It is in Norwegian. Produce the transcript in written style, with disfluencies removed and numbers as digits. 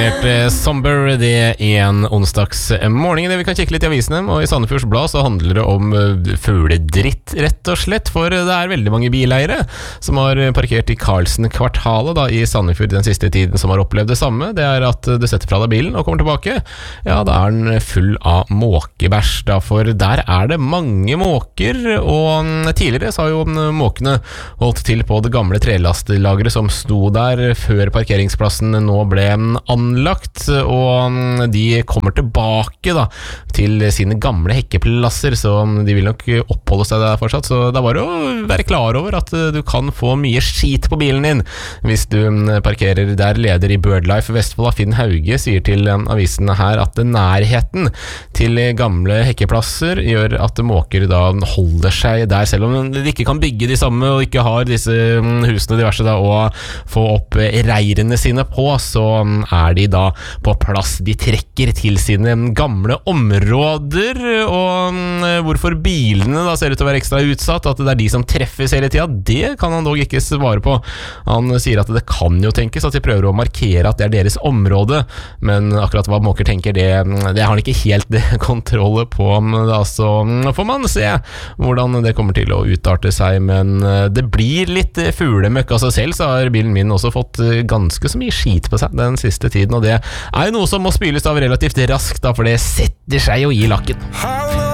Somber det en onsdags morgen. Vi kan kikke litt i avisene, og i Sandefjords Blad så handler det om fugledritt, rett og slett, for det veldig mange bileiere som har parkert i Karlsen-kvartalet da, i Sandefjord den siste tiden, som har opplevd det samme. Det at du setter fra deg bilen og kommer tilbake, ja, da den full av måkebæsj da, for der det mange måker, og tidligere så har jo måkene holdt til på det gamle trelastlageret som sto der før parkeringsplassen nå ble anlagt, og de kommer tilbake da, til sine gamle hekkeplasser, så de vil nok oppholde seg der fortsatt, så det bare å være klar over at du kan få mye skit på bilen din hvis du parkerer der. Leder i BirdLife Vestfold, Finn Hauge, sier til avisen her at nærheten til gamle hekkeplasser gjør at måker da holder seg der, selv om de ikke kan bygge de samme og ikke har disse husene diverse da, og få opp reirene sine på, så de da på plass. De trekker til sine gamle områder, og hvorfor bilene da ser ut til å være ekstra utsatt, at det de som treffes hele tiden, det kan han dog ikke svare på. Han sier at det kan jo tenkes at de prøver å markere at det deres område, men akkurat hva måker tenker, det har han ikke helt kontroll på. Da så får man se hvordan det kommer til å utarte seg, men det blir litt fuglemøkk av seg selv, så har bilen min også fått ganske så mye skit på seg den siste tiden, og det jo noe som må spyles av relativt raskt da, for det setter seg jo i lakken.